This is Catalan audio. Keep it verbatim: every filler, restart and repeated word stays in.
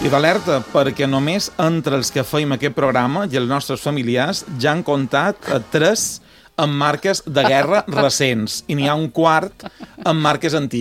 I d'alerta, perquè només entre els que feim aquest programa i els nostres familiars ja han comptat a tres amb marques de guerra recents i n'hi ha un quart amb marques antigues.